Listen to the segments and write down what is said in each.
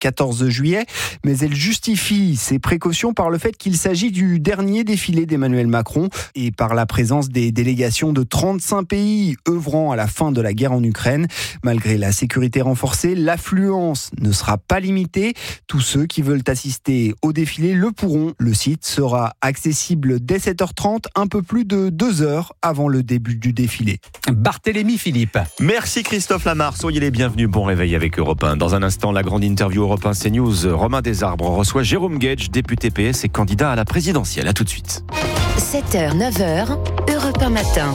14 juillet, mais elle justifie ces précautions par le fait qu'il s'agit du dernier défilé d'Emmanuel Macron et par la présence des délégations de 35 pays œuvrant à la fin de la guerre en Ukraine. Malgré la sécurité renforcée, l'affluence ne sera pas limitée. Tous ceux qui veulent assister au défilé le pourront. Le site sera accessible dès 7h30, un peu plus de 2 heures avant le début du défilé. Barthélémy Philippe. Merci Christophe Lamar, soyez les bienvenus, bon réveil avec Europe 1. Dans un instant, la grande interview Europe 1 CNews. Romain Desarbres reçoit Jérôme Gage, député PS et candidat à la présidentielle. À tout de suite. 7h, 9h, Europe 1 matin.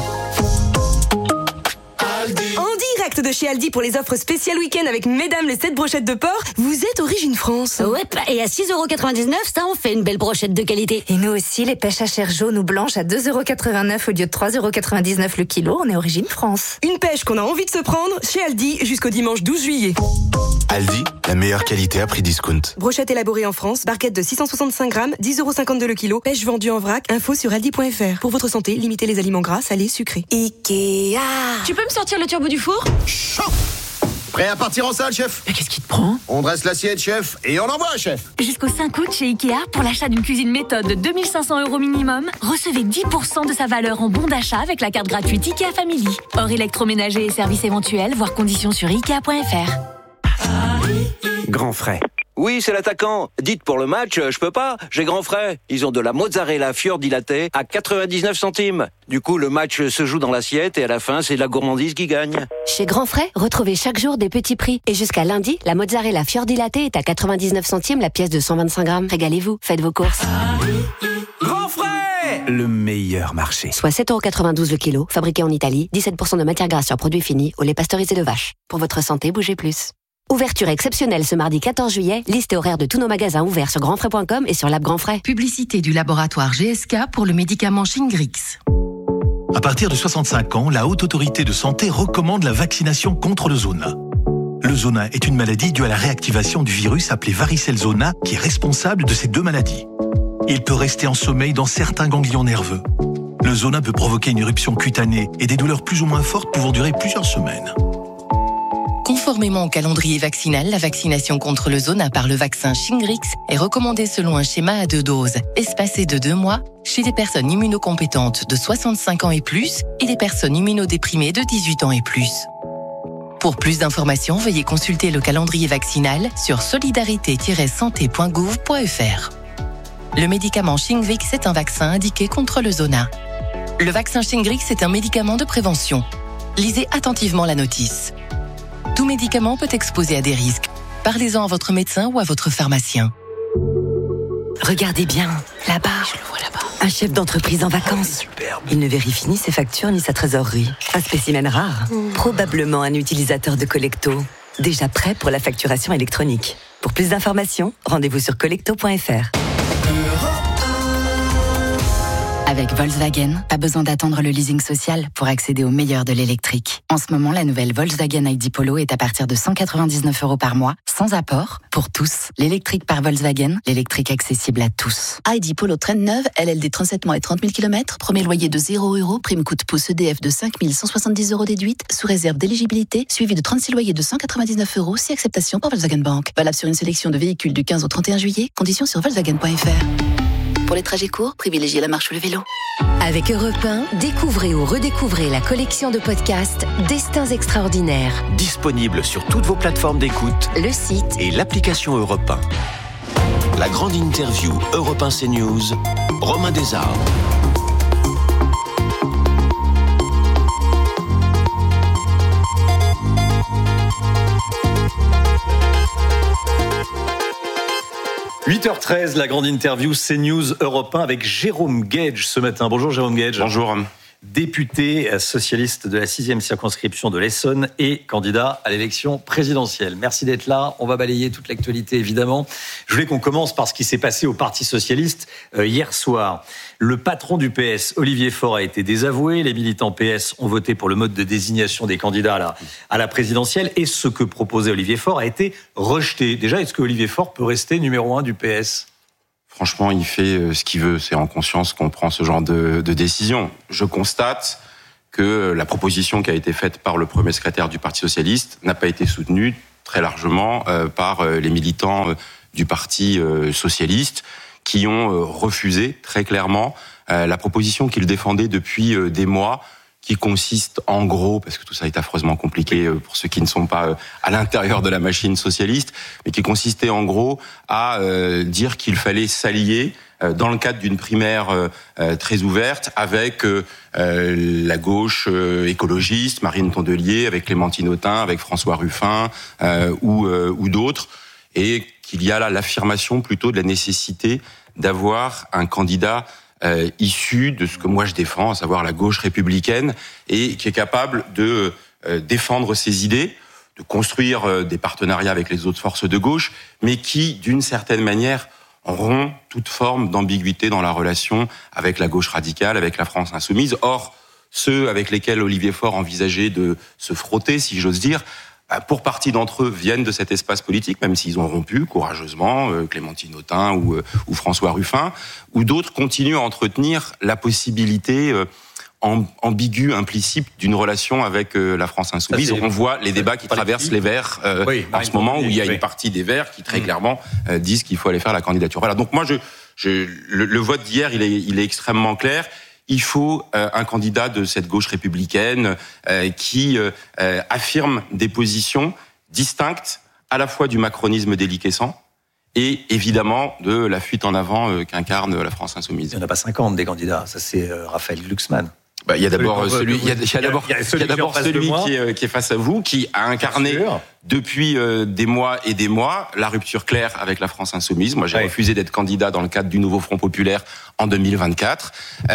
En direct de chez Aldi pour les offres spéciales week-end avec mesdames les 7 brochettes de porc, vous êtes Origine France. Ouais, et à 6,99€, ça en fait une belle brochette de qualité. Et nous aussi, les pêches à chair jaune ou blanche à 2,89€ au lieu de 3,99€ le kilo, on est Origine France. Une pêche qu'on a envie de se prendre chez Aldi jusqu'au dimanche 12 juillet. Aldi, la meilleure qualité à prix discount. Brochette élaborée en France, barquette de 665 grammes, 10,52€ le kilo, pêche vendue en vrac, info sur aldi.fr. Pour votre santé, limitez les aliments gras, salés, sucrés. Ikea. Tu peux me sortir le turbo du four ? Chaud! Prêt à partir en salle, chef? Mais qu'est-ce qui te prend ? On dresse l'assiette, chef, et on envoie, chef. Jusqu'au 5 août chez Ikea, pour l'achat d'une cuisine méthode de 2500€ minimum, recevez 10% de sa valeur en bon d'achat avec la carte gratuite Ikea Family. Hors électroménager et services éventuels, voir conditions sur Ikea.fr. Grand frais. Oui, c'est l'attaquant. Dites pour le match, je peux pas, j'ai grand frais. Ils ont de la mozzarella fior dilatée à 99 centimes. Du coup, le match se joue dans l'assiette et à la fin, c'est la gourmandise qui gagne. Chez Grand Frais, retrouvez chaque jour des petits prix. Et jusqu'à lundi, la mozzarella fior dilatée est à 99 centimes la pièce de 125 grammes. Régalez-vous, faites vos courses. Grand frais, le meilleur marché. Soit 7,92€ le kilo, fabriqué en Italie, 17% de matière grasse sur produits finis, au lait pasteurisé de vache. Pour votre santé, bougez plus. Ouverture exceptionnelle ce mardi 14 juillet, liste et horaire de tous nos magasins ouverts sur grandfrais.com et sur l'app Grand Frais. Publicité du laboratoire GSK pour le médicament Shingrix. À partir de 65 ans, la Haute Autorité de Santé recommande la vaccination contre le zona. Le zona est une maladie due à la réactivation du virus appelé varicelle zona qui est responsable de ces deux maladies. Il peut rester en sommeil dans certains ganglions nerveux. Le zona peut provoquer une éruption cutanée et des douleurs plus ou moins fortes pouvant durer plusieurs semaines. Conformément au calendrier vaccinal, la vaccination contre le zona par le vaccin Shingrix est recommandée selon un schéma à 2 doses, espacé de 2 mois, chez les personnes immunocompétentes de 65 ans et plus et les personnes immunodéprimées de 18 ans et plus. Pour plus d'informations, veuillez consulter le calendrier vaccinal sur solidarité-santé.gouv.fr. Le médicament Shingrix est un vaccin indiqué contre le zona. Le vaccin Shingrix est un médicament de prévention. Lisez attentivement la notice. Tout médicament peut exposer à des risques. Parlez-en à votre médecin ou à votre pharmacien. Regardez bien, là-bas. Je le vois là-bas. Un chef d'entreprise en vacances. Superbe. Il ne vérifie ni ses factures ni sa trésorerie. Un spécimen rare. Probablement un utilisateur de Collecto. Déjà prêt pour la facturation électronique. Pour plus d'informations, rendez-vous sur collecto.fr. Avec Volkswagen, pas besoin d'attendre le leasing social pour accéder au meilleur de l'électrique. En ce moment, la nouvelle Volkswagen ID Polo est à partir de 199€ par mois, sans apport, pour tous. L'électrique par Volkswagen, l'électrique accessible à tous. ID Polo traîne neuve, LLD 37 mois et 30 000 km, premier loyer de 0€, prime coup de pouce EDF de 5 170€ déduite, sous réserve d'éligibilité, suivi de 36 loyers de 199€, si acceptation par Volkswagen Bank. Valable sur une sélection de véhicules du 15 au 31 juillet, conditions sur Volkswagen.fr. Pour les trajets courts, privilégiez la marche ou le vélo. Avec Europe 1, découvrez ou redécouvrez la collection de podcasts Destins extraordinaires. Disponible sur toutes vos plateformes d'écoute, le site et l'application Europe 1. La grande interview Europe 1 CNews, Romain Desarbres. « 8h13, la grande interview CNews Europe 1 avec Jérôme Gage ce matin. Bonjour Jérôme Gage. Bonjour. Député socialiste de la 6e circonscription de l'Essonne et candidat à l'élection présidentielle. Merci d'être là. On va balayer toute l'actualité évidemment. Je voulais qu'on commence par ce qui s'est passé au Parti socialiste hier soir. Le patron du PS, Olivier Faure, a été désavoué. Les militants PS ont voté pour le mode de désignation des candidats à la présidentielle. Et ce que proposait Olivier Faure a été rejeté. Déjà, est-ce que Olivier Faure peut rester numéro 1 du PS ? Franchement, il fait ce qu'il veut. C'est en conscience qu'on prend ce genre de décision. Je constate que la proposition qui a été faite par le premier secrétaire du Parti socialiste n'a pas été soutenue très largement par les militants du Parti socialiste qui ont refusé très clairement la proposition qu'ils défendaient depuis des mois, qui consiste en gros, parce que tout ça est affreusement compliqué pour ceux qui ne sont pas à l'intérieur de la machine socialiste, mais qui consistait en gros à dire qu'il fallait s'allier dans le cadre d'une primaire très ouverte avec la gauche écologiste, Marine Tondelier, avec Clémentine Autain, avec François Ruffin ou d'autres, et qu'il y a là l'affirmation plutôt de la nécessité d'avoir un candidat issu de ce que moi je défends, à savoir la gauche républicaine, et qui est capable de défendre ses idées, de construire des partenariats avec les autres forces de gauche, mais qui, d'une certaine manière, rompt toute forme d'ambiguïté dans la relation avec la gauche radicale, avec la France insoumise. Or, ceux avec lesquels Olivier Faure envisageait de se frotter, si j'ose dire, pour partie d'entre eux viennent de cet espace politique, même s'ils ont rompu courageusement, Clémentine Autain ou François Ruffin, ou d'autres continuent à entretenir la possibilité ambiguë, implicite d'une relation avec la France insoumise. On voit les débats qui traversent les Verts en ce moment, où il y a une partie des Verts qui très clairement disent qu'il faut aller faire la candidature. Voilà. Donc moi, le vote d'hier, il est extrêmement clair. Il faut un candidat de cette gauche républicaine qui affirme des positions distinctes à la fois du macronisme déliquescent et évidemment de la fuite en avant qu'incarne la France insoumise. Il n'y en a pas 50 des candidats, ça c'est Raphaël Glucksmann. Il y a d'abord celui qui est face à vous, qui a incarné depuis des mois et des mois la rupture claire avec la France insoumise. Moi, j'ai refusé d'être candidat dans le cadre du nouveau Front populaire en 2024,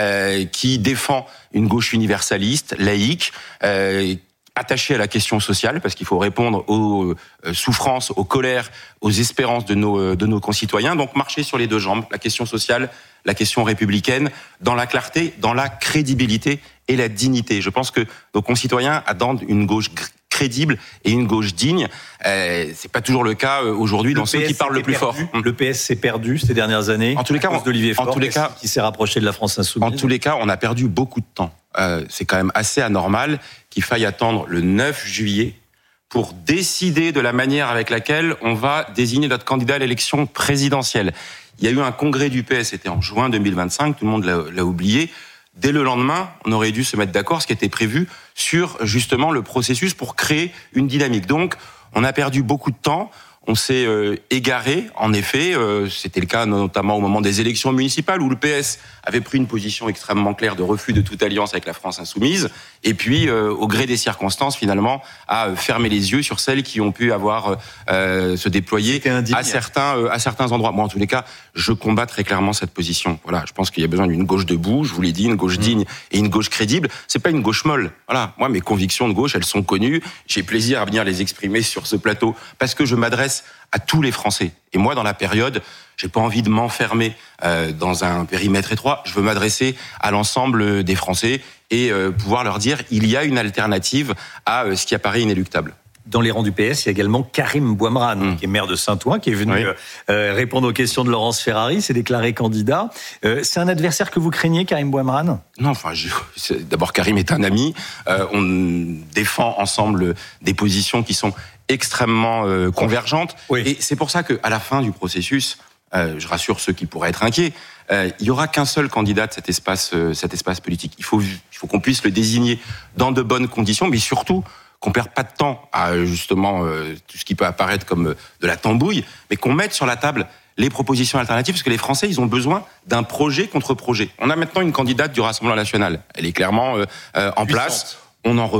qui défend une gauche universaliste, laïque, attaché à la question sociale, parce qu'il faut répondre aux souffrances, aux colères, aux espérances de nos concitoyens. Donc marcher sur les deux jambes, la question sociale, la question républicaine, dans la clarté, dans la crédibilité et la dignité. Je pense que nos concitoyens attendent une gauche crédible et une gauche digne. C'est pas toujours le cas aujourd'hui dans ceux qui parlent le plus fort. Le PS s'est perdu ces dernières années. En tous les cas, d'Olivier Faure, qui s'est rapproché de la France insoumise. En tous les cas, on a perdu beaucoup de temps. C'est quand même assez anormal qu'il faille attendre le 9 juillet pour décider de la manière avec laquelle on va désigner notre candidat à l'élection présidentielle. Il y a eu un congrès du PS, c'était en juin 2025, tout le monde l'a oublié. Dès le lendemain, on aurait dû se mettre d'accord, ce qui était prévu, sur justement le processus pour créer une dynamique. Donc, on a perdu beaucoup de temps. On s'est égaré, en effet, c'était le cas notamment au moment des élections municipales où le PS avait pris une position extrêmement claire de refus de toute alliance avec la France insoumise, et puis au gré des circonstances finalement a fermé les yeux sur celles qui ont pu avoir se déployer à certains endroits. Moi en tous les cas, je combats très clairement cette position. Voilà, je pense qu'il y a besoin d'une gauche debout, je vous l'ai dit, une gauche digne et une gauche crédible. C'est pas une gauche molle. Voilà, moi mes convictions de gauche, elles sont connues. J'ai plaisir à venir les exprimer sur ce plateau parce que je m'adresse à tous les Français. Et moi, dans la période, j'ai pas envie de m'enfermer dans un périmètre étroit. Je veux m'adresser à l'ensemble des Français et pouvoir leur dire il y a une alternative à ce qui apparaît inéluctable. Dans les rangs du PS, il y a également Karim Bouamrane, qui est maire de Saint-Ouen, qui est venu répondre aux questions de Laurence Ferrari, s'est déclaré candidat. C'est un adversaire que vous craignez, Karim Bouamrane ? Non, enfin, d'abord, Karim est un ami. On défend ensemble des positions qui sont extrêmement convergentes. Oui. Et c'est pour ça qu'à la fin du processus, je rassure ceux qui pourraient être inquiets, il n'y aura qu'un seul candidat de cet espace politique. Il faut qu'on puisse le désigner dans de bonnes conditions, mais surtout qu'on perde pas de temps à justement tout ce qui peut apparaître comme de la tambouille, mais qu'on mette sur la table les propositions alternatives, parce que les Français, ils ont besoin d'un projet contre projet. On a maintenant une candidate du Rassemblement national. Elle est clairement en place. On en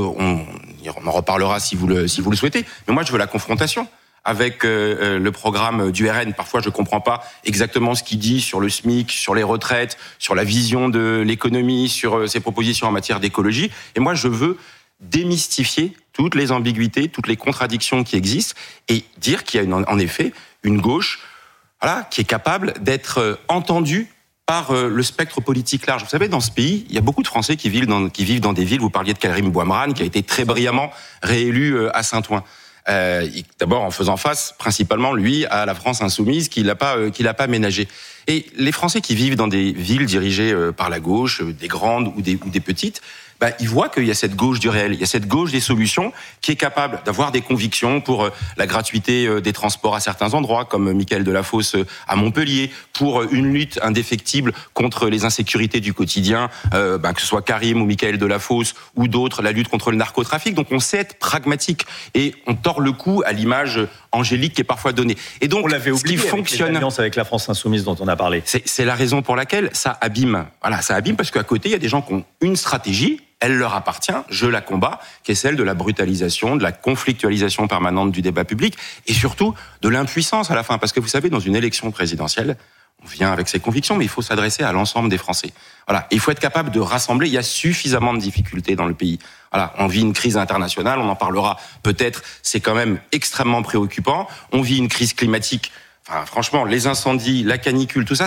reparlera si vous le souhaitez. Mais moi, je veux la confrontation avec le programme du RN. Parfois, je comprends pas exactement ce qu'il dit sur le SMIC, sur les retraites, sur la vision de l'économie, sur ses propositions en matière d'écologie. Et moi, je veux démystifier toutes les ambiguïtés, toutes les contradictions qui existent et dire qu'il y a en effet une gauche qui est capable d'être entendue par le spectre politique large. Vous savez, dans ce pays, il y a beaucoup de Français qui vivent dans des villes. Vous parliez de Karim Bouamrane, qui a été très brillamment réélu à Saint-Ouen. D'abord en faisant face principalement, lui, à la France insoumise qu'il n'a pas ménagée. Et les Français qui vivent dans des villes dirigées par la gauche, des grandes ou des petites, ils voient qu'il y a cette gauche du réel, il y a cette gauche des solutions qui est capable d'avoir des convictions pour la gratuité des transports à certains endroits, comme Mickaël Delafosse à Montpellier, pour une lutte indéfectible contre les insécurités du quotidien, que ce soit Karim ou Mickaël Delafosse ou d'autres, la lutte contre le narcotrafic. Donc on sait être pragmatique et on tord le cou à l'image angélique qui est parfois donnée. Et donc, on l'avait oublié, ce qui fonctionne, l'alliance avec la France insoumise dont on a parlé. C'est la raison pour laquelle ça abîme. Voilà, ça abîme parce qu'à côté, il y a des gens qui ont une stratégie, elle leur appartient, je la combats, qui est celle de la brutalisation, de la conflictualisation permanente du débat public et surtout de l'impuissance à la fin. Parce que vous savez, dans une élection présidentielle, on vient avec ses convictions, mais il faut s'adresser à l'ensemble des Français. Voilà, il faut être capable de rassembler. Il y a suffisamment de difficultés dans le pays. Voilà, on vit une crise internationale, on en parlera peut-être. C'est quand même extrêmement préoccupant. On vit une crise climatique. Enfin, franchement, les incendies, la canicule, tout ça,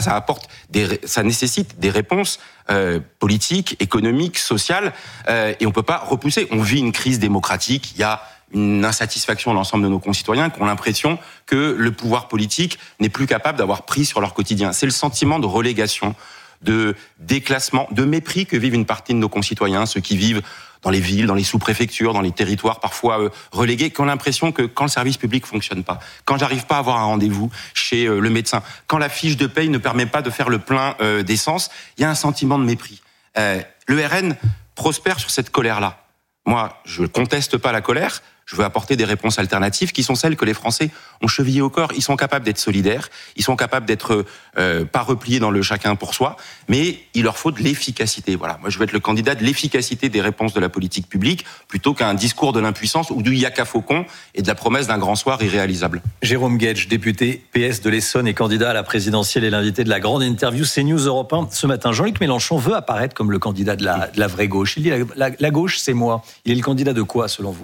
ça nécessite des réponses politiques, économiques, sociales, et on peut pas repousser. On vit une crise démocratique. Il y a une insatisfaction de l'ensemble de nos concitoyens qui ont l'impression que le pouvoir politique n'est plus capable d'avoir prise sur leur quotidien. C'est le sentiment de relégation, de déclassement, de mépris que vivent une partie de nos concitoyens, ceux qui vivent dans les villes, dans les sous-préfectures, dans les territoires parfois relégués, qui ont l'impression que quand le service public fonctionne pas, quand j'arrive pas à avoir un rendez-vous chez le médecin, quand la fiche de paye ne permet pas de faire le plein d'essence, il y a un sentiment de mépris. Le RN prospère sur cette colère-là. Moi, je conteste pas la colère. Je veux apporter des réponses alternatives qui sont celles que les Français ont chevillées au corps. Ils sont capables d'être solidaires, ils sont capables d'être pas repliés dans le chacun pour soi, mais il leur faut de l'efficacité. Voilà, moi je veux être le candidat de l'efficacité des réponses de la politique publique plutôt qu'un discours de l'impuissance ou du yaka faucon et de la promesse d'un grand soir irréalisable. Jérôme Guedj, député PS de l'Essonne et candidat à la présidentielle et l'invité de la grande interview CNews Europe 1 ce matin. Jean-Luc Mélenchon veut apparaître comme le candidat de la vraie gauche. Il dit la gauche c'est moi. Il est le candidat de quoi selon vous ?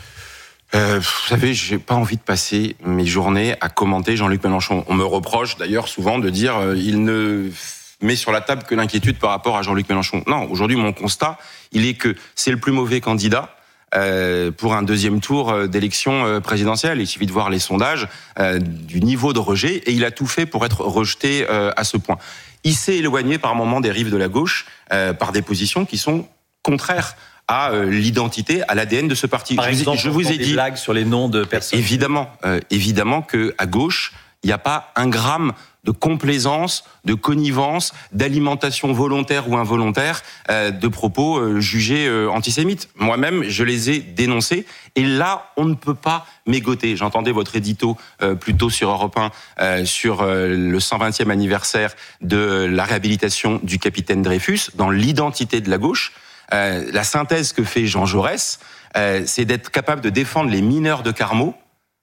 Vous savez, j'ai pas envie de passer mes journées à commenter Jean-Luc Mélenchon. On me reproche d'ailleurs souvent de dire il ne met sur la table que l'inquiétude par rapport à Jean-Luc Mélenchon. Non, aujourd'hui mon constat, il est que c'est le plus mauvais candidat pour un deuxième tour d'élection présidentielle. Il suffit de voir les sondages du niveau de rejet et il a tout fait pour être rejeté à ce point. Il s'est éloigné par moments des rives de la gauche par des positions qui sont contraires à l'identité, à l'ADN de ce parti. Par exemple, je vous ai dit des blagues sur les noms de personnes. Évidemment que à gauche, il n'y a pas un gramme de complaisance, de connivence, d'alimentation volontaire ou involontaire de propos jugés antisémites. Moi-même, je les ai dénoncés. Et là, on ne peut pas mégoter. J'entendais votre édito plus tôt sur Europe 1 sur le 120e anniversaire de la réhabilitation du capitaine Dreyfus dans l'identité de la gauche. La synthèse que fait Jean Jaurès, c'est d'être capable de défendre les mineurs de Carmaux,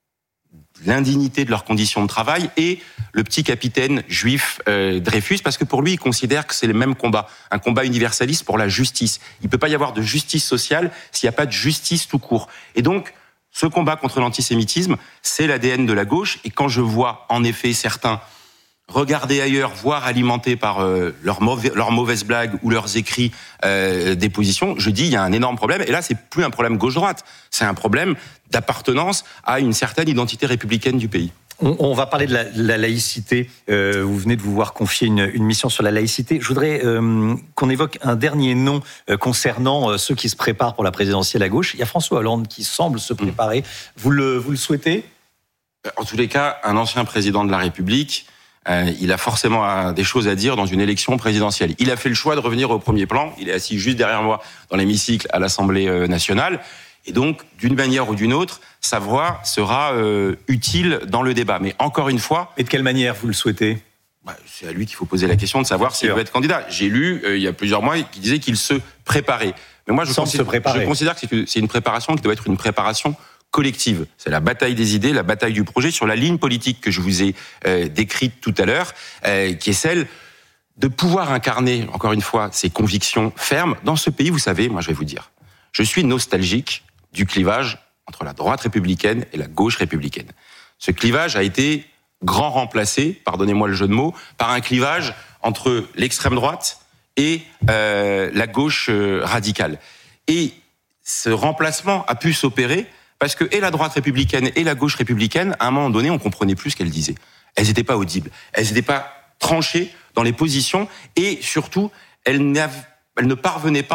l'indignité de leurs conditions de travail, et le petit capitaine juif Dreyfus, parce que pour lui, il considère que c'est le même combat, un combat universaliste pour la justice. Il ne peut pas y avoir de justice sociale s'il n'y a pas de justice tout court. Et donc, ce combat contre l'antisémitisme, c'est l'ADN de la gauche, et quand je vois, en effet, certains regarder ailleurs, voire alimentés par leurs mauvaises blagues ou leurs écrits des positions, je dis il y a un énorme problème. Et là, c'est plus un problème gauche-droite, c'est un problème d'appartenance à une certaine identité républicaine du pays. On va parler de la laïcité. Vous venez de vous voir confier une mission sur la laïcité. Je voudrais qu'on évoque un dernier nom concernant ceux qui se préparent pour la présidentielle à gauche. Il y a François Hollande qui semble se préparer. Vous le souhaitez ? En tous les cas, un ancien président de la République, il a forcément des choses à dire dans une élection présidentielle. Il a fait le choix de revenir au premier plan. Il est assis juste derrière moi dans l'hémicycle à l'Assemblée nationale. Et donc, d'une manière ou d'une autre, sa voix sera utile dans le débat. Mais encore une fois... Et de quelle manière vous le souhaitez ? C'est à lui qu'il faut poser la question de savoir s'il veut être candidat. J'ai lu, il y a plusieurs mois, qui disait qu'il se préparait. Mais moi, je considère que c'est une préparation qui doit être une préparation collective. C'est la bataille des idées, la bataille du projet sur la ligne politique que je vous ai décrite tout à l'heure, qui est celle de pouvoir incarner, encore une fois, ses convictions fermes. Dans ce pays, vous savez, moi je vais vous dire, je suis nostalgique du clivage entre la droite républicaine et la gauche républicaine. Ce clivage a été grand remplacé, pardonnez-moi le jeu de mots, par un clivage entre l'extrême droite et la gauche radicale. Et ce remplacement a pu s'opérer parce que et la droite républicaine et la gauche républicaine, à un moment donné, on comprenait plus ce qu'elles disaient. Elles n'étaient pas audibles, elles n'étaient pas tranchées dans les positions, et surtout, elles ne parvenaient pas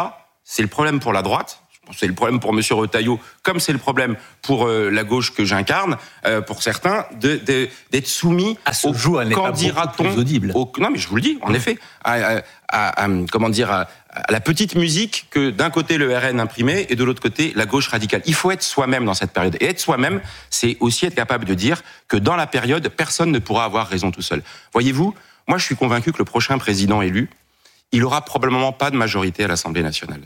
c'est le problème pour la droite. C'est le problème pour M. Retailleau, comme c'est le problème pour la gauche que j'incarne, pour certains, d'être soumis à ce jour, elle n'est pas beaucoup plus audible. Non, mais je vous le dis, en effet, à la petite musique que d'un côté le RN imprimait et de l'autre côté la gauche radicale. Il faut être soi-même dans cette période. Et être soi-même, c'est aussi être capable de dire que dans la période, personne ne pourra avoir raison tout seul. Voyez-vous, moi je suis convaincu que le prochain président élu, il aura probablement pas de majorité à l'Assemblée nationale.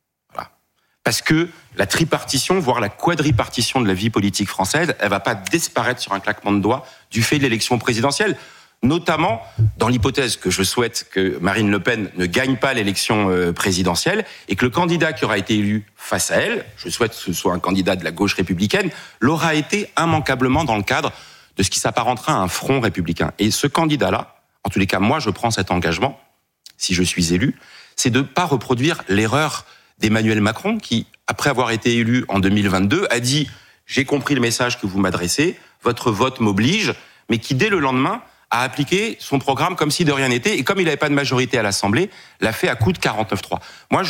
Parce que la tripartition, voire la quadripartition de la vie politique française, elle va pas disparaître sur un claquement de doigts du fait de l'élection présidentielle. Notamment dans l'hypothèse que je souhaite que Marine Le Pen ne gagne pas l'élection présidentielle et que le candidat qui aura été élu face à elle, je souhaite que ce soit un candidat de la gauche républicaine, l'aura été immanquablement dans le cadre de ce qui s'apparentera à un front républicain. Et ce candidat-là, en tous les cas, moi je prends cet engagement, si je suis élu, c'est de ne pas reproduire l'erreur d'Emmanuel Macron qui, après avoir été élu en 2022, a dit « j'ai compris le message que vous m'adressez, votre vote m'oblige », mais qui, dès le lendemain, a appliqué son programme comme si de rien n'était, et comme il n'avait pas de majorité à l'Assemblée, l'a fait à coup de 49-3. Moi,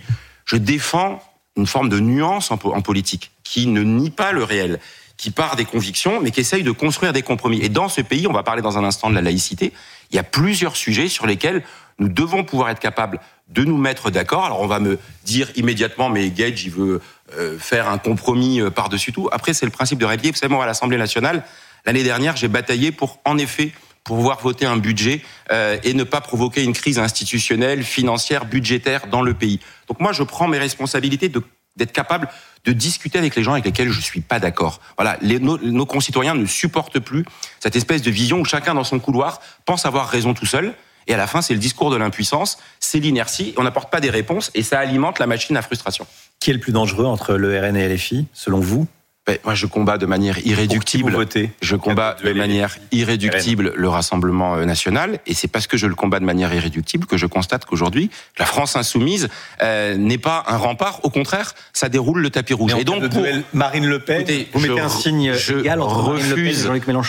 je défends une forme de nuance en politique, qui ne nie pas le réel, qui part des convictions, mais qui essaye de construire des compromis. Et dans ce pays, on va parler dans un instant de la laïcité, il y a plusieurs sujets sur lesquels nous devons pouvoir être capables de nous mettre d'accord. Alors on va me dire immédiatement, mais Gage, il veut faire un compromis par-dessus tout. Après, c'est le principe de rallier. Vous savez, moi, à l'Assemblée nationale, l'année dernière, j'ai bataillé pour, en effet, pouvoir voter un budget et ne pas provoquer une crise institutionnelle, financière, budgétaire dans le pays. Donc moi, je prends mes responsabilités d'être capable de discuter avec les gens avec lesquels je suis pas d'accord. Voilà, nos concitoyens ne supportent plus cette espèce de vision où chacun dans son couloir pense avoir raison tout seul. Et à la fin, c'est le discours de l'impuissance, c'est l'inertie, on n'apporte pas des réponses et ça alimente la machine à frustration. Qui est le plus dangereux entre le RN et LFI, selon vous ? Moi, je combats de manière irréductible. Je combats de manière irréductible le Rassemblement national, et c'est parce que je le combats de manière irréductible que je constate qu'aujourd'hui, la France insoumise n'est pas un rempart. Au contraire, ça déroule le tapis rouge. Et donc, pour Marine Le Pen, vous mettez un signe égal entre Marine Le Pen et Jean-Luc Mélenchon ?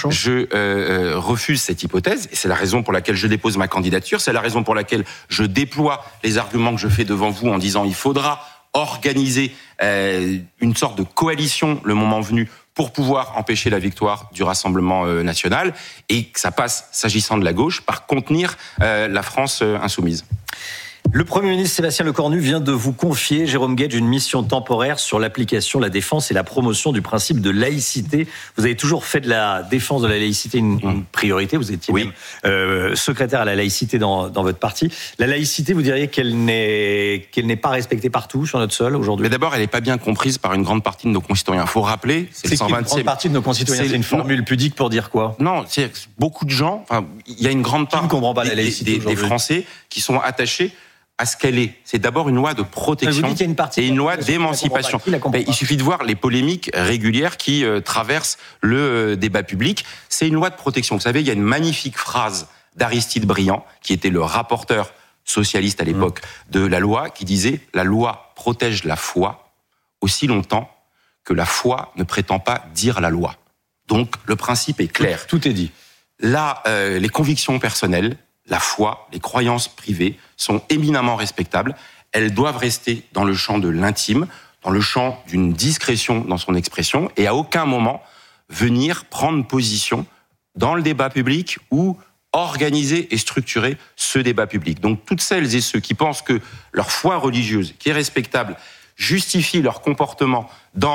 Je refuse cette hypothèse, et c'est la raison pour laquelle je dépose ma candidature. C'est la raison pour laquelle je déploie les arguments que je fais devant vous en disant il faudra organiser une sorte de coalition le moment venu pour pouvoir empêcher la victoire du Rassemblement national et que ça passe, s'agissant de la gauche, par contenir la France insoumise. Le Premier ministre Sébastien Lecornu vient de vous confier, Jérôme Gage, une mission temporaire sur l'application, la défense et la promotion du principe de laïcité. Vous avez toujours fait de la défense de la laïcité une priorité. Vous étiez même secrétaire à la laïcité dans votre parti. La laïcité, vous diriez qu'elle n'est pas respectée partout sur notre sol aujourd'hui ? Mais d'abord, elle n'est pas bien comprise par une grande partie de nos concitoyens. Il faut rappeler, c'est le 120e. Une grande partie de nos concitoyens, c'est une formule pudique pour dire quoi ? Non, c'est beaucoup de gens. Enfin, il y a une grande part des Français qui sont attachés à ce qu'elle est. C'est d'abord une loi de protection et une loi d'émancipation. Il suffit de voir les polémiques régulières qui traversent le débat public. C'est une loi de protection. Vous savez, il y a une magnifique phrase d'Aristide Briand, qui était le rapporteur socialiste à l'époque de la loi, qui disait « La loi protège la foi aussi longtemps que la foi ne prétend pas dire la loi ». Donc, le principe est clair. Tout est dit. Là, les convictions personnelles, la foi, les croyances privées sont éminemment respectables. Elles doivent rester dans le champ de l'intime, dans le champ d'une discrétion dans son expression, et à aucun moment venir prendre position dans le débat public ou organiser et structurer ce débat public. Donc toutes celles et ceux qui pensent que leur foi religieuse, qui est respectable, justifie leur comportement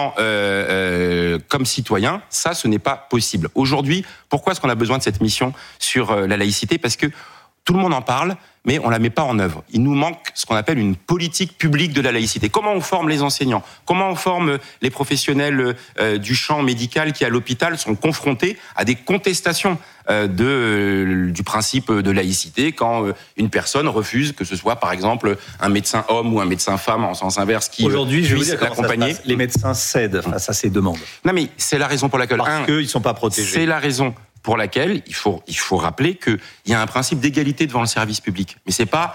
comme citoyen, ça, ce n'est pas possible. Aujourd'hui, pourquoi est-ce qu'on a besoin de cette mission sur la laïcité ? Parce que tout le monde en parle, mais on ne la met pas en œuvre. Il nous manque ce qu'on appelle une politique publique de la laïcité. Comment on forme les enseignants ? Comment on forme les professionnels du champ médical qui, à l'hôpital, sont confrontés à des contestations du principe de laïcité quand une personne refuse que ce soit, par exemple, un médecin homme ou un médecin femme en sens inverse qui puisse l'accompagner. Les médecins cèdent face à ces demandes. Non, mais c'est la raison pour laquelle... Parce qu'ils ne sont pas protégés. C'est la raison pour laquelle il faut rappeler qu'il y a un principe d'égalité devant le service public. Mais c'est pas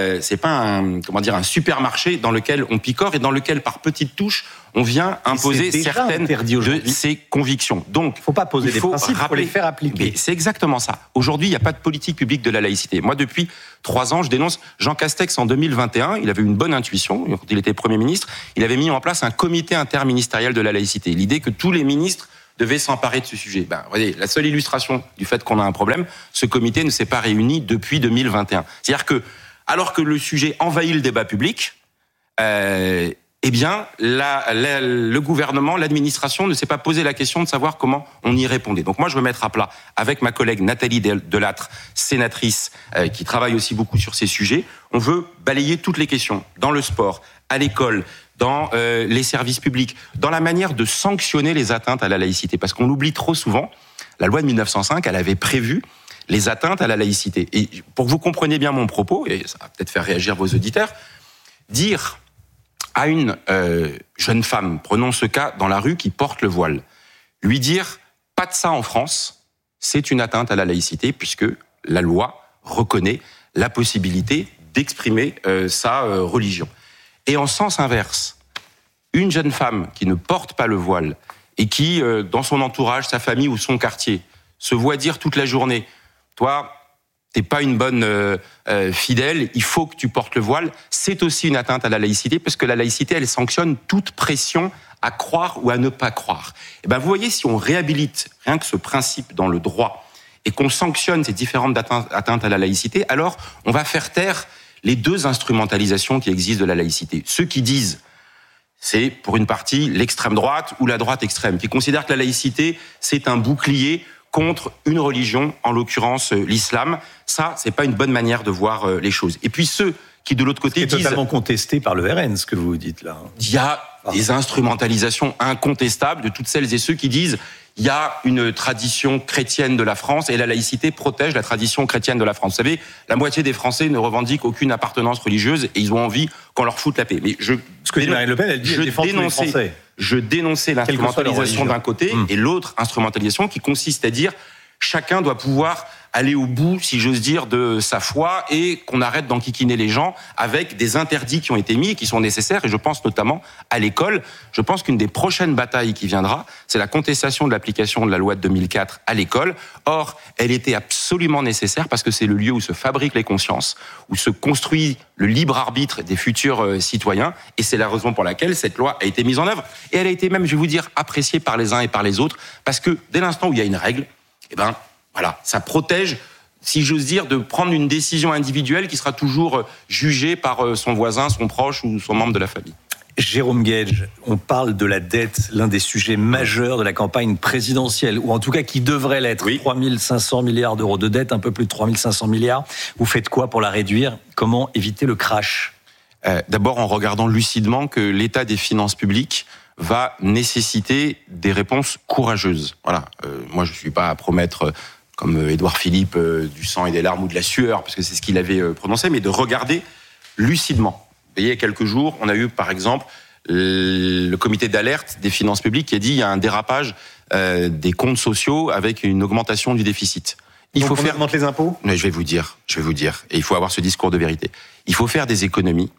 un supermarché dans lequel on picore et dans lequel, par petites touches, on vient imposer certaines de ses convictions. Donc, il ne faut pas poser des principes, il faut les faire appliquer. Mais c'est exactement ça. Aujourd'hui, il n'y a pas de politique publique de la laïcité. Moi, depuis 3 ans, je dénonce Jean Castex en 2021. Il avait une bonne intuition. Quand il était Premier ministre, il avait mis en place un comité interministériel de la laïcité. L'idée que tous les ministres devaient s'emparer de ce sujet. Voyez, la seule illustration du fait qu'on a un problème, ce comité ne s'est pas réuni depuis 2021. C'est-à-dire que, alors que le sujet envahit le débat public, le gouvernement, l'administration ne s'est pas posé la question de savoir comment on y répondait. Donc moi, je veux mettre à plat, avec ma collègue Nathalie Delattre, sénatrice, qui travaille aussi beaucoup sur ces sujets, on veut balayer toutes les questions, dans le sport, à l'école, dans les services publics, dans la manière de sanctionner les atteintes à la laïcité. Parce qu'on l'oublie trop souvent, la loi de 1905, elle avait prévu les atteintes à la laïcité. Et pour que vous compreniez bien mon propos, et ça va peut-être faire réagir vos auditeurs, dire à une jeune femme, prenons ce cas dans la rue, qui porte le voile, lui dire « pas de ça en France », c'est une atteinte à la laïcité, puisque la loi reconnaît la possibilité d'exprimer sa religion. Et en sens inverse, une jeune femme qui ne porte pas le voile et qui, dans son entourage, sa famille ou son quartier, se voit dire toute la journée « toi, t'es pas une bonne fidèle, il faut que tu portes le voile », c'est aussi une atteinte à la laïcité, parce que la laïcité, elle sanctionne toute pression à croire ou à ne pas croire. Et vous voyez, si on réhabilite rien que ce principe dans le droit et qu'on sanctionne ces différentes atteintes à la laïcité, alors on va faire taire les 2 instrumentalisations qui existent de la laïcité. Ceux qui disent, c'est pour une partie l'extrême droite ou la droite extrême, qui considèrent que la laïcité, c'est un bouclier contre une religion, en l'occurrence l'islam. Ça, c'est pas une bonne manière de voir les choses. Et puis ceux qui, de l'autre côté, disent... C'est totalement contesté par le RN, ce que vous dites là. Il y a des instrumentalisations incontestables de toutes celles et ceux qui disent il y a une tradition chrétienne de la France et la laïcité protège la tradition chrétienne de la France. Vous savez, la moitié des Français ne revendiquent aucune appartenance religieuse et ils ont envie qu'on leur foute la paix. Mais ce que dit Marine Le Pen, elle dit elle défend tous les Français. Je dénonçais l'instrumentalisation d'un côté et l'autre instrumentalisation qui consiste à dire chacun doit pouvoir aller au bout, si j'ose dire, de sa foi et qu'on arrête d'enquiquiner les gens avec des interdits qui ont été mis et qui sont nécessaires. Et je pense notamment à l'école. Je pense qu'une des prochaines batailles qui viendra, c'est la contestation de l'application de la loi de 2004 à l'école. Or, elle était absolument nécessaire parce que c'est le lieu où se fabriquent les consciences, où se construit le libre arbitre des futurs citoyens. Et c'est la raison pour laquelle cette loi a été mise en œuvre. Et elle a été même, je vais vous dire, appréciée par les uns et par les autres. Parce que dès l'instant où il y a une règle, voilà, ça protège, si j'ose dire, de prendre une décision individuelle qui sera toujours jugée par son voisin, son proche ou son membre de la famille. Jérôme Guedj, on parle de la dette, l'un des sujets majeurs de la campagne présidentielle, ou en tout cas qui devrait l'être. Oui. 3 500 milliards d'euros de dette, un peu plus de 3 500 milliards. Vous faites quoi pour la réduire ? Comment éviter le crash ? D'abord en regardant lucidement que l'état des finances publiques va nécessiter des réponses courageuses. Voilà. Moi, je ne suis pas à promettre, comme Édouard Philippe, du sang et des larmes ou de la sueur, parce que c'est ce qu'il avait prononcé, mais de regarder lucidement. Vous voyez, il y a quelques jours, on a eu, par exemple, le comité d'alerte des finances publiques qui a dit qu'il y a un dérapage des comptes sociaux avec une augmentation du déficit. Il faut faire augmenter les impôts ? Mais je vais vous dire. Et il faut avoir ce discours de vérité. Il faut faire des économies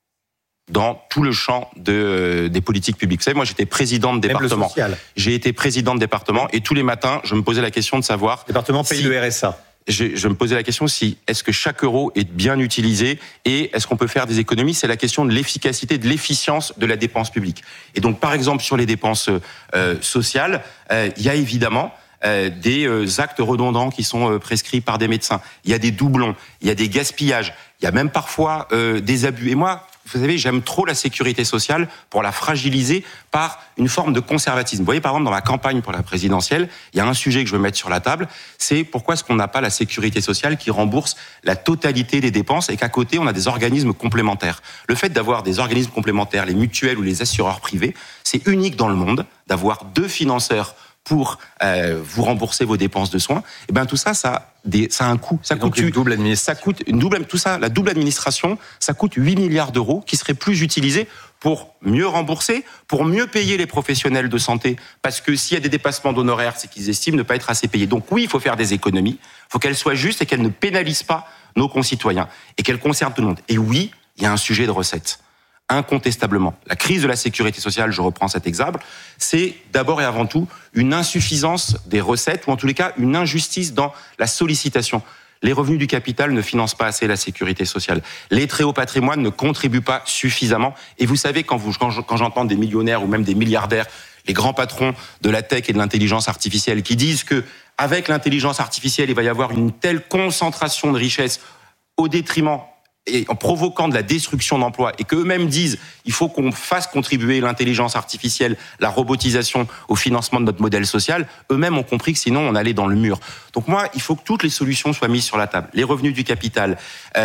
dans tout le champ des politiques publiques. Vous savez, moi, j'étais président de département. J'ai été président de département et tous les matins, je me posais la question de savoir... Département paye le RSA. Je me posais la question si est-ce que chaque euro est bien utilisé et est-ce qu'on peut faire des économies ? C'est la question de l'efficacité, de l'efficience de la dépense publique. Et donc, par exemple, sur les dépenses sociales, il y a évidemment des actes redondants qui sont prescrits par des médecins. Il y a des doublons, il y a des gaspillages, il y a même parfois des abus. Et moi, vous savez, j'aime trop la sécurité sociale pour la fragiliser par une forme de conservatisme. Vous voyez, par exemple, dans ma campagne pour la présidentielle, il y a un sujet que je veux mettre sur la table, c'est pourquoi est-ce qu'on n'a pas la sécurité sociale qui rembourse la totalité des dépenses et qu'à côté, on a des organismes complémentaires. Le fait d'avoir des organismes complémentaires, les mutuelles ou les assureurs privés, c'est unique dans le monde d'avoir 2 financeurs pour vous rembourser vos dépenses de soins. Et ben tout ça, ça a un coût. Ça coûte la double administration, ça coûte 8 milliards d'euros qui seraient plus utilisés pour mieux rembourser, pour mieux payer les professionnels de santé, parce que s'il y a des dépassements d'honoraires, c'est qu'ils estiment ne pas être assez payés. Donc oui, il faut faire des économies, il faut qu'elles soient justes et qu'elles ne pénalisent pas nos concitoyens, et qu'elles concernent tout le monde. Et oui, il y a un sujet de recettes. Incontestablement. La crise de la sécurité sociale, je reprends cet exemple, c'est d'abord et avant tout une insuffisance des recettes, ou en tous les cas une injustice dans la sollicitation. Les revenus du capital ne financent pas assez la sécurité sociale. Les très hauts patrimoines ne contribuent pas suffisamment. Et vous savez, quand j'entends des millionnaires ou même des milliardaires, les grands patrons de la tech et de l'intelligence artificielle qui disent que avec l'intelligence artificielle, il va y avoir une telle concentration de richesses au détriment et en provoquant de la destruction d'emplois, et qu'eux-mêmes disent il faut qu'on fasse contribuer l'intelligence artificielle, la robotisation au financement de notre modèle social, eux-mêmes ont compris que sinon on allait dans le mur. Donc moi, il faut que toutes les solutions soient mises sur la table. Les revenus du capital,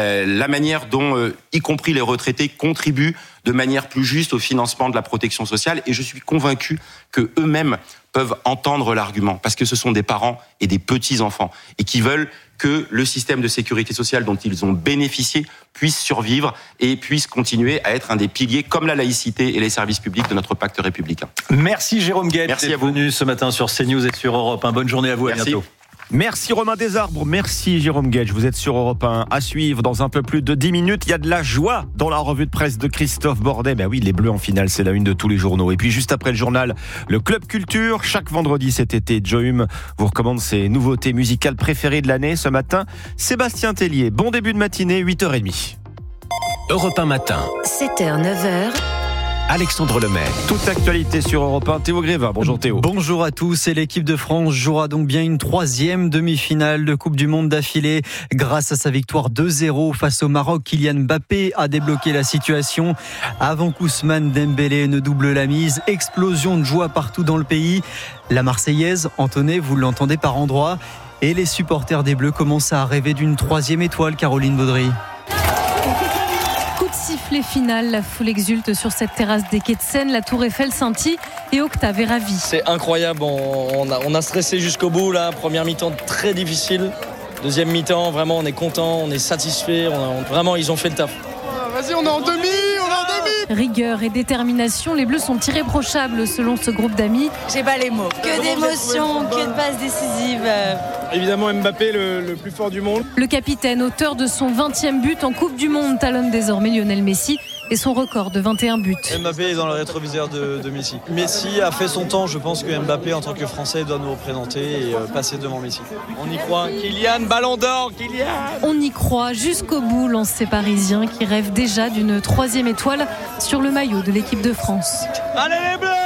la manière dont, y compris les retraités, contribuent de manière plus juste au financement de la protection sociale, et je suis convaincu que eux-mêmes peuvent entendre l'argument, parce que ce sont des parents et des petits-enfants, et qui veulent que le système de sécurité sociale dont ils ont bénéficié puisse survivre et puisse continuer à être un des piliers, comme la laïcité et les services publics, de notre pacte républicain. Merci Jérôme Guedj. Merci à vous. Venu ce matin sur CNews et sur Europe 1. Bonne journée à vous, à bientôt. Merci Romain Desarbres, merci Jérôme Guedj. Vous êtes sur Europe 1. À suivre dans un peu plus de 10 minutes. Il y a de la joie dans la revue de presse de Christophe Bordet. Ben oui, les Bleus en finale, c'est la une de tous les journaux. Et puis juste après le journal, le Club Culture. Chaque vendredi cet été, Joe Hume vous recommande ses nouveautés musicales préférées de l'année. Ce matin, Sébastien Tellier. Bon début de matinée, 8h30. Europe 1 matin. 7h, 9h. Alexandre Lemaire. Toute actualité sur Europe 1, Théo Grévin. Bonjour Théo. Bonjour à tous. Et l'équipe de France jouera donc bien une 3e demi-finale de Coupe du Monde d'affilée. Grâce à sa victoire 2-0 face au Maroc, Kylian Mbappé a débloqué la situation. Avant qu'Ousmane Dembélé ne double la mise, explosion de joie partout dans le pays. La Marseillaise entonnée, vous l'entendez par endroits. Et les supporters des Bleus commencent à rêver d'une 3e étoile, Caroline Baudry. Sifflet final, la foule exulte sur cette terrasse des quais de Seine, la Tour Eiffel scintille et Octave est ravi. C'est incroyable, on a stressé jusqu'au bout là, première mi-temps très difficile, deuxième mi-temps vraiment on est content, on est satisfait, vraiment ils ont fait le taf. Vas-y, on est en demi. Rigueur et détermination, les Bleus sont irréprochables selon ce groupe d'amis. J'ai pas les mots. Que d'émotions, que de passes décisives. Évidemment Mbappé le plus fort du monde. Le capitaine, auteur de son 20e but en Coupe du Monde, talonne désormais Lionel Messi et son record de 21 buts. Mbappé est dans le rétroviseur de Messi. Messi a fait son temps, je pense que Mbappé en tant que Français doit nous représenter et passer devant Messi. On y croit. Kylian, ballon d'or, Kylian. On y croit jusqu'au bout, lancent ces Parisiens qui rêvent déjà d'une 3e étoile sur le maillot de l'équipe de France. Allez les Bleus!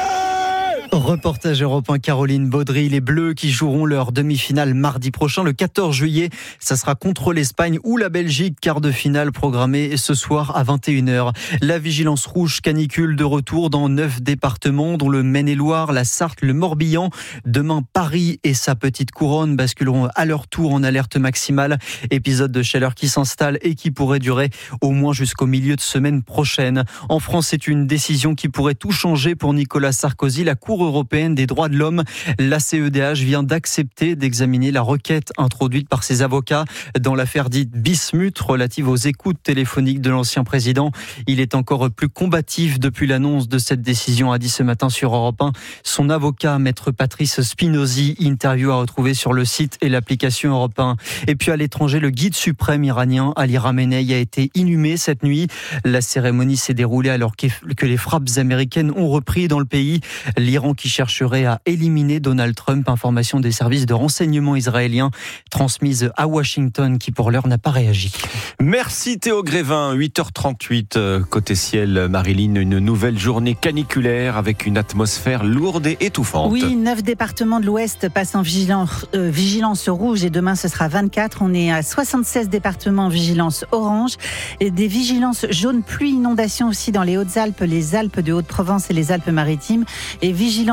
Reportage Europe 1, Caroline Baudry. Les Bleus qui joueront leur demi-finale mardi prochain, le 14 juillet. Ça sera contre l'Espagne ou la Belgique, quart de finale programmée ce soir à 21h. La vigilance rouge canicule de retour dans 9 départements, dont le Maine-et-Loire, la Sarthe, le Morbihan. Demain, Paris et sa petite couronne basculeront à leur tour en alerte maximale. Épisode de chaleur qui s'installe et qui pourrait durer au moins jusqu'au milieu de semaine prochaine. En France, c'est une décision qui pourrait tout changer pour Nicolas Sarkozy. La Cour européenne des droits de l'homme, la CEDH, vient d'accepter d'examiner la requête introduite par ses avocats dans l'affaire dite Bismuth relative aux écoutes téléphoniques de l'ancien président. Il est encore plus combatif depuis l'annonce de cette décision, a dit ce matin sur Europe 1 son avocat, maître Patrice Spinozzi. Interview à retrouver sur le site et l'application Europe 1. Et puis à l'étranger, le guide suprême iranien Ali Khamenei a été inhumé cette nuit. La cérémonie s'est déroulée alors que les frappes américaines ont repris dans le pays. L'Iran qui chercherait à éliminer Donald Trump. Information des services de renseignement israéliens transmise à Washington qui pour l'heure n'a pas réagi. Merci Théo Grévin. 8h38 côté ciel, Marilyn, une nouvelle journée caniculaire avec une atmosphère lourde et étouffante. Oui, 9 départements de l'Ouest passent en vigilance rouge et demain ce sera 24. On est à 76 départements en vigilance orange et des vigilances jaunes, pluie, inondation aussi dans les Hautes-Alpes, les Alpes de Haute-Provence et les Alpes-Maritimes et vigilance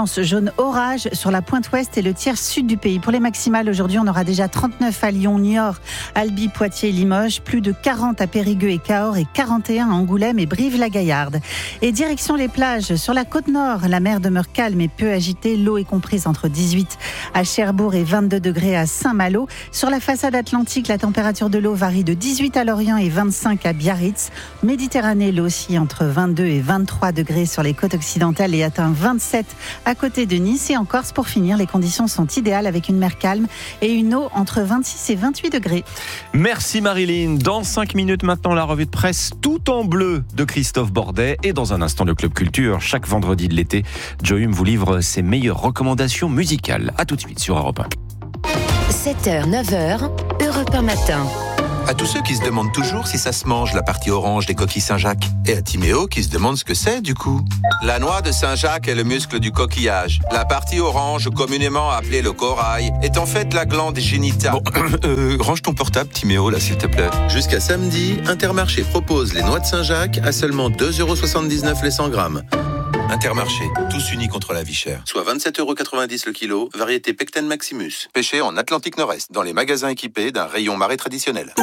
vigilance jaune orage sur la pointe ouest et le tiers sud du pays. Pour les maximales, aujourd'hui, on aura déjà 39 à Lyon, Niort, Albi, Poitiers, Limoges, plus de 40 à Périgueux et Cahors et 41 à Angoulême et Brive-la-Gaillarde. Et direction les plages, sur la côte nord, la mer demeure calme et peu agitée. L'eau est comprise entre 18 à Cherbourg et 22 degrés à Saint-Malo. Sur la façade atlantique, la température de l'eau varie de 18 à Lorient et 25 à Biarritz. Méditerranée, l'eau oscille entre 22 et 23 degrés sur les côtes occidentales et atteint 27 à côté de Nice. Et en Corse, pour finir, les conditions sont idéales avec une mer calme et une eau entre 26 et 28 degrés. Merci Marilyn. Dans 5 minutes maintenant, la revue de presse tout en bleu de Christophe Bordet. Et dans un instant, le Club Culture. Chaque vendredi de l'été, Joe Hume vous livre ses meilleures recommandations musicales. A tout de suite sur Europe 1. 7h, 9h, Europe 1 matin. À tous ceux qui se demandent toujours si ça se mange, la partie orange des coquilles Saint-Jacques. Et à Timéo qui se demande ce que c'est du coup. La noix de Saint-Jacques est le muscle du coquillage. La partie orange, communément appelée le corail, est en fait la glande génitale. Bon, range ton portable Timéo là s'il te plaît. Jusqu'à samedi, Intermarché propose les noix de Saint-Jacques à seulement 2,79€ les 100 grammes. Intermarché, tous unis contre la vie chère. Soit 27,90€ le kilo, variété Pecten Maximus. Pêché en Atlantique Nord-Est, dans les magasins équipés d'un rayon marais traditionnel.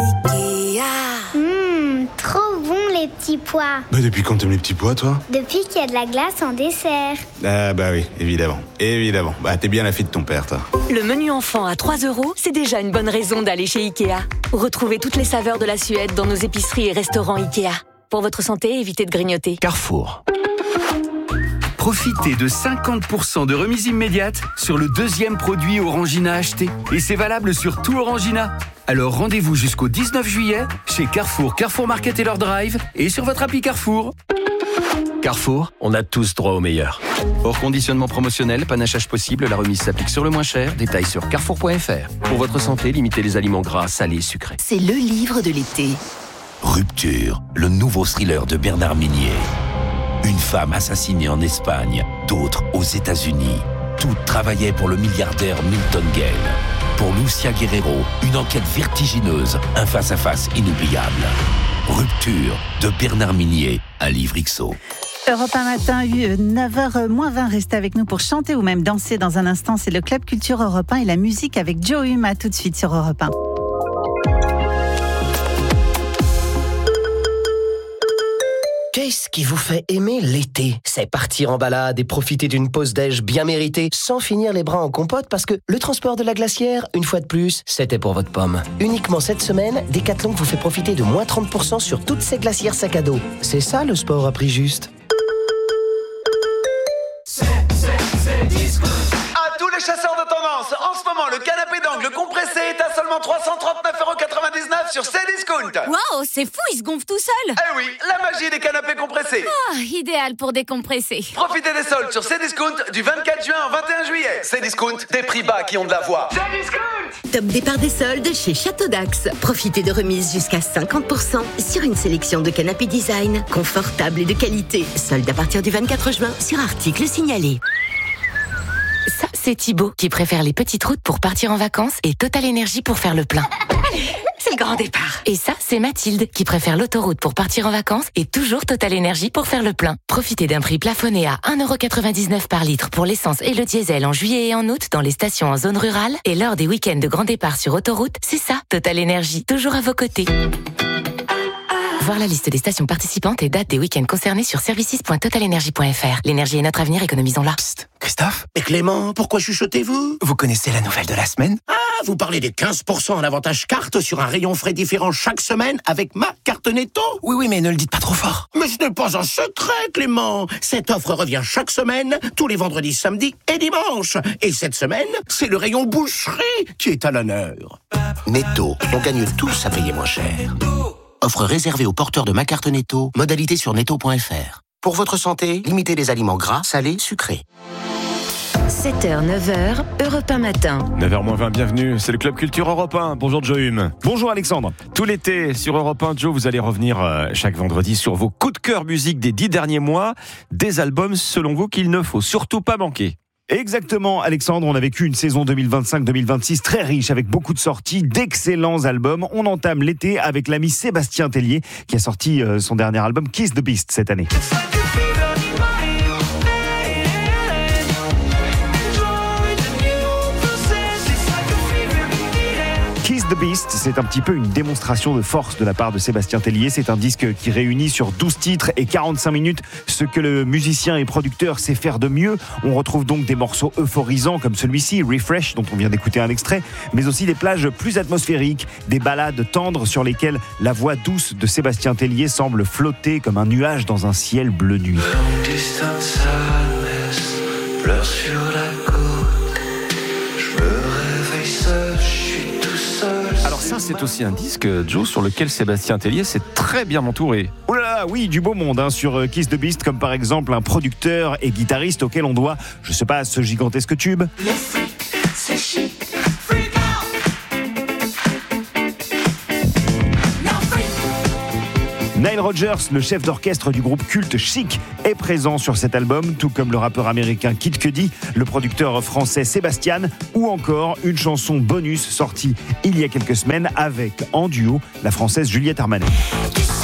Trop bon les petits pois. Bah depuis quand t'aimes les petits pois, toi? Depuis qu'il y a de la glace en dessert. Ah bah oui, évidemment. Évidemment. Bah t'es bien la fille de ton père, toi. Le menu enfant à 3€, c'est déjà une bonne raison d'aller chez Ikea. Retrouvez toutes les saveurs de la Suède dans nos épiceries et restaurants Ikea. Pour votre santé, évitez de grignoter. Carrefour. Profitez de 50% de remise immédiate sur le deuxième produit Orangina acheté. Et c'est valable sur tout Orangina. Alors rendez-vous jusqu'au 19 juillet chez Carrefour, Carrefour Market et leur drive et sur votre appli Carrefour. Carrefour, on a tous droit au meilleur. Hors conditionnement promotionnel, panachage possible, la remise s'applique sur le moins cher. Détails sur carrefour.fr. Pour votre santé, limitez les aliments gras, salés, sucrés. C'est le livre de l'été. Rupture, le nouveau thriller de Bernard Minier. Une femme assassinée en Espagne, d'autres aux États-Unis. Toutes travaillaient pour le milliardaire Milton Gale. Pour Lucia Guerrero, une enquête vertigineuse, un face-à-face inoubliable. Rupture de Bernard Minier, un livre XO. Europe 1 matin, 9h-20, restez avec nous pour chanter ou même danser dans un instant. C'est le Club Culture Europe 1 et la musique avec Joe Hume. À tout de suite sur Europe 1. Qu'est-ce qui vous fait aimer l'été? C'est partir en balade et profiter d'une pause déj bien méritée sans finir les bras en compote parce que le transport de la glacière, une fois de plus, c'était pour votre pomme. Uniquement cette semaine, Decathlon vous fait profiter de moins 30% sur toutes ces glacières sac à dos. C'est ça le sport à prix juste. À tous les chasseurs de tendance, en ce moment, le canapé d'angle compressé est à seulement 339,99€ sur Cdiscount. Waouh, c'est fou, il se gonfle tout seul. Eh oui, la magie des canapés compressés. Ah, idéal pour décompresser. Profitez des soldes sur Cdiscount du 24 juin au 21 juillet. Cdiscount, des prix bas qui ont de la voix. Cdiscount. Top départ des soldes chez Château d'Axe. Profitez de remises jusqu'à 50% sur une sélection de canapés design, confortables et de qualité. Soldes à partir du 24 juin sur articles signalés. Ça, c'est Thibaut qui préfère les petites routes pour partir en vacances et Total Énergie pour faire le plein. C'est le grand départ. Et ça, c'est Mathilde qui préfère l'autoroute pour partir en vacances et toujours Total Énergie pour faire le plein. Profitez d'un prix plafonné à 1,99€ par litre pour l'essence et le diesel en juillet et en août dans les stations en zone rurale et lors des week-ends de grand départ sur autoroute. C'est ça, Total Énergie, toujours à vos côtés. Voir la liste des stations participantes et dates des week-ends concernés sur services.totalenergie.fr. L'énergie est notre avenir, économisons-la. Psst, Christophe? Mais Clément, pourquoi chuchotez-vous? Vous connaissez la nouvelle de la semaine? Ah, vous parlez des 15% en avantage carte sur un rayon frais différent chaque semaine avec ma carte Netto? Oui, mais ne le dites pas trop fort. Mais ce n'est pas un secret, Clément. Cette offre revient chaque semaine, tous les vendredis, samedis et dimanches. Et cette semaine, c'est le rayon boucherie qui est à l'honneur. Netto, on gagne tous à payer moins cher. Offre réservée aux porteurs de ma carte Netto. Modalité sur netto.fr. Pour votre santé, limitez les aliments gras, salés, sucrés. 7h, 9h, Europe 1 matin. 9h-20, bienvenue, c'est le Club Culture Europe 1. Bonjour Joe Hume. Bonjour Alexandre. Tout l'été sur Europe 1, Joe, vous allez revenir chaque vendredi sur vos coups de cœur musique des 10 derniers mois. Des albums, selon vous, qu'il ne faut surtout pas manquer. Exactement, Alexandre, on a vécu une saison 2025-2026 très riche avec beaucoup de sorties, d'excellents albums. On entame l'été avec l'ami Sébastien Tellier qui a sorti son dernier album Kiss the Beast cette année. the Beast, c'est un petit peu une démonstration de force de la part de Sébastien Tellier. C'est un disque qui réunit sur 12 titres et 45 minutes ce que le musicien et producteur sait faire de mieux. On retrouve donc des morceaux euphorisants comme celui-ci, Refresh, dont on vient d'écouter un extrait, mais aussi des plages plus atmosphériques, des ballades tendres sur lesquelles la voix douce de Sébastien Tellier semble flotter comme un nuage dans un ciel bleu nuit. Pleure sur la côte, je me réveille seul, je suis tout seul. Alors ça, c'est aussi un disque, Joe, sur lequel Sébastien Tellier s'est très bien entouré. Oh là là, oui, du beau monde sur Kiss the Beast, comme par exemple un producteur et guitariste auquel on doit, je sais pas, ce gigantesque tube. Les freaks, c'est chic. Nile Rodgers, le chef d'orchestre du groupe culte Chic, est présent sur cet album, tout comme le rappeur américain Kid Cudi, le producteur français Sébastien, ou encore une chanson bonus sortie il y a quelques semaines avec, en duo, la française Juliette Armanet.